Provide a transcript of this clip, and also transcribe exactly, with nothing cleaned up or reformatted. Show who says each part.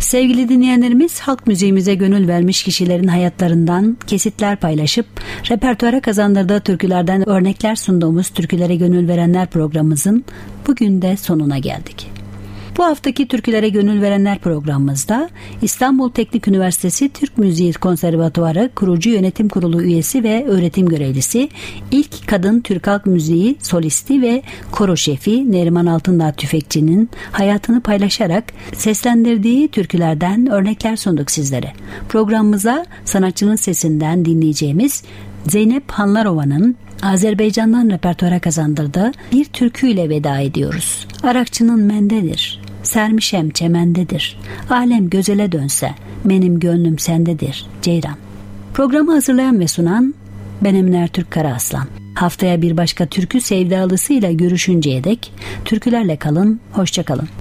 Speaker 1: Sevgili dinleyenlerimiz, halk müziğimize gönül vermiş kişilerin hayatlarından kesitler paylaşıp repertuara kazandırdığı türkülerden örnekler sunduğumuz Türkülere Gönül Verenler programımızın bugün de sonuna geldik. Bu haftaki Türkülere Gönül Verenler programımızda İstanbul Teknik Üniversitesi Türk Müziği Konservatuarı Kurucu Yönetim Kurulu üyesi ve öğretim görevlisi, ilk kadın Türk halk müziği solisti ve koro şefi Neriman Altındağ Tüfekçi'nin hayatını paylaşarak seslendirdiği türkülerden örnekler sunduk sizlere. Programımıza sanatçının sesinden dinleyeceğimiz Zeynep Hanlarova'nın Azerbaycan'dan repertuara kazandırdığı bir türküyle veda ediyoruz. Arakçının mendedir, sermişem çemendedir, alem gözele dönse, benim gönlüm sendedir, Ceyran. Programı hazırlayan ve sunan ben Emine Ertürk Karaaslan. Haftaya bir başka türkü sevdalısıyla görüşünceye dek türkülerle kalın, hoşça kalın.